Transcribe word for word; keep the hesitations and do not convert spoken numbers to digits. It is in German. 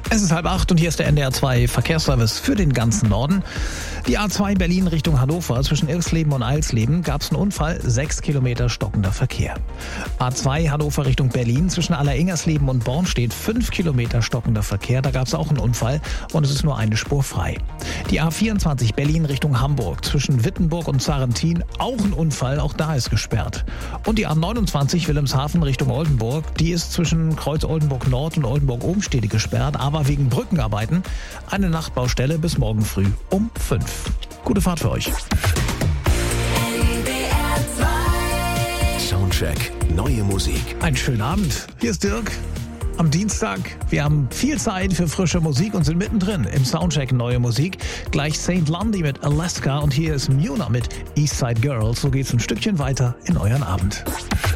Es ist halb acht und hier ist der N D R zwei Verkehrsservice für den ganzen Norden. Die A zwei Berlin Richtung Hannover zwischen Irsleben und Eilsleben gab es einen Unfall, sechs Kilometer stockender Verkehr. A zwei Hannover Richtung Berlin zwischen Alleringsersleben und Bornstedt fünf Kilometer stockender Verkehr, da gab es auch einen Unfall und es ist nur eine Spur frei. Die A vierundzwanzig Berlin Richtung Hamburg zwischen Wittenburg und Sarrentin auch ein Unfall, auch da ist gesperrt. Und die A neunundzwanzig Wilhelmshaven Richtung Oldenburg, die ist zwischen Kreuz Oldenburg Nord und Oldenburg Obenstede gesperrt, aber wegen Brückenarbeiten eine Nachtbaustelle bis morgen früh um fünf. Gute Fahrt für euch. Soundcheck, neue Musik. Einen schönen Abend. Hier ist Dirk. Am Dienstag, wir haben viel Zeit für frische Musik und sind mittendrin im Soundcheck neue Musik. Gleich Saint Lundy mit Alaska und hier ist Muna mit Eastside Girls. So geht's ein Stückchen weiter in euren Abend.